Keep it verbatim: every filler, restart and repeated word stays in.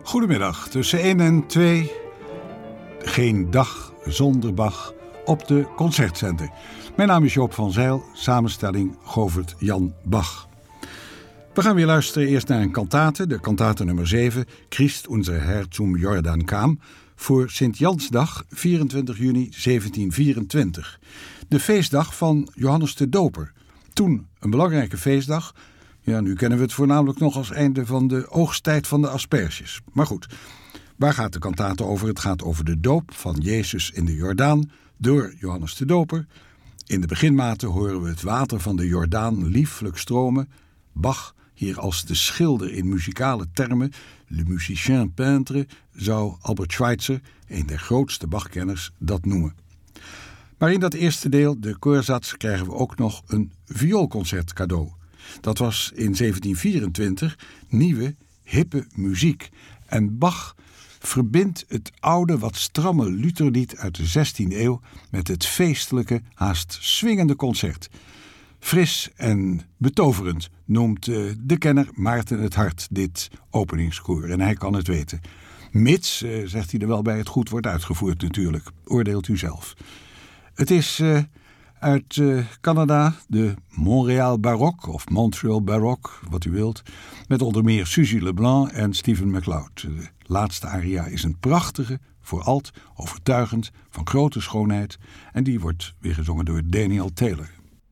Goedemiddag, tussen één en twee, geen dag zonder Bach op de Concertzender. Mijn naam is Joop van Zijl, samenstelling Govert Jan Bach. We gaan weer luisteren eerst naar een kantate, de kantate nummer zeven, Christ unser Herr zum Jordan kam, voor Sint-Jansdag, vierentwintig juni zeventienhonderdvierentwintig. De feestdag van Johannes de Doper. Toen een belangrijke feestdag. Ja, nu kennen we het voornamelijk nog als einde van de oogsttijd van de asperges. Maar goed, waar gaat de kantate over? Het gaat over de doop van Jezus in de Jordaan door Johannes de Doper. In de beginmaten horen we het water van de Jordaan lieflijk stromen. Bach, hier als de schilder in muzikale termen, le musicien peintre, zou Albert Schweitzer, een der grootste Bachkenners, dat noemen. Maar in dat eerste deel, de koorsats, krijgen we ook nog een vioolconcert cadeau. Dat was in zeventienhonderdvierentwintig nieuwe, hippe muziek. En Bach verbindt het oude, wat stramme Lutherlied uit de zestiende eeuw met het feestelijke, haast swingende concert. Fris en betoverend noemt uh, de kenner Maarten het Hart dit openingskoor. En hij kan het weten. Mits, uh, zegt hij er wel bij, het goed wordt uitgevoerd natuurlijk. Oordeelt u zelf. Het is uh, uit uh, Canada, de Montreal Baroque, of Montreal Baroque, wat u wilt, met onder meer Suzy Leblanc en Stephen MacLeod. De laatste aria is een prachtige, voor alt, overtuigend, van grote schoonheid, en die wordt weer gezongen door Daniel Taylor.